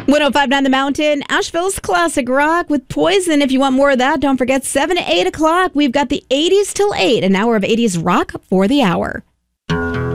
105.9 The Mountain, Asheville's classic rock with Poison. If you want more of that, don't forget 7 to 8 o'clock. We've got the 80s till 8, an hour of 80s rock for the hour.